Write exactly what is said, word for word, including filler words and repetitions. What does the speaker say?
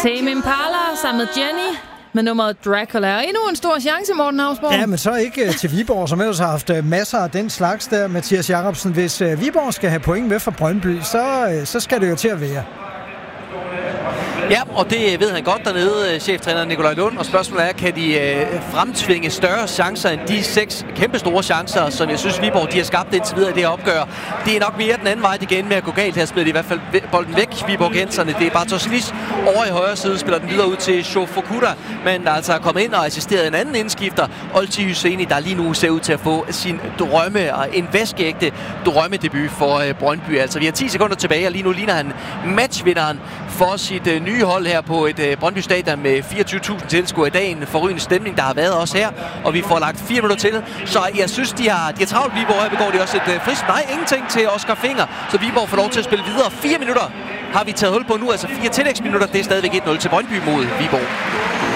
Tame Impala sammen med Jenny med nummeret Dracula. Og endnu en stor chance, Morten Hausborg. Ja, men så ikke uh, til Viborg, som ellers har haft uh, masser af den slags der, Mathias Jacobsen. Hvis uh, Viborg skal have point med fra Brøndby, så, uh, så skal det jo til at være. Ja, og det ved han godt dernede, cheftræner Nikolaj Lund. Og spørgsmålet er, kan de øh, fremtvinge større chancer end de seks kæmpe store chancer, som jeg synes, Viborg de har skabt indtil videre i det her opgør. Det er nok mere den anden vej igen med at gå galt. Her spiller de i hvert fald bolden væk, Viborgenserne. Det er bare Toslis over i højre side, spiller den videre ud til Shofukuda. Men der er altså kommet ind og assisteret en anden indskifter, Olti Hyseni, der lige nu ser ud til at få sin drømme, og en væskeægte drømmedebut for øh, Brøndby. Altså, vi har ti sekunder tilbage, og lige nu ligner han matchvinderen for sit øh, nye hold her på et øh, Brøndby Stadion med fireogtyve tusind tilskuere i dag. En forrygende stemning, der har været også her, og vi får lagt fire minutter til. Så jeg synes, de har, de har travlt Viborg. Her begår de også et øh, frisk. Nej, ingenting til Oscar Finger, så Viborg får lov til at spille videre. Fire minutter har vi taget hul på nu, altså fire tillægsminutter. Det er stadigvæk et nul til Brøndby mod Viborg.